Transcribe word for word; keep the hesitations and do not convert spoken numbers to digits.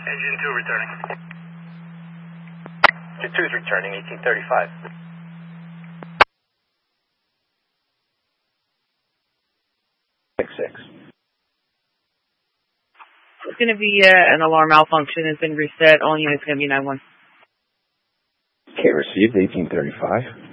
Engine two returning. Engine two is returning, eighteen thirty-five. Six six. It's going to be uh, an alarm malfunction. Has been reset. All units going to be nine one. Okay, received, eighteen thirty-five.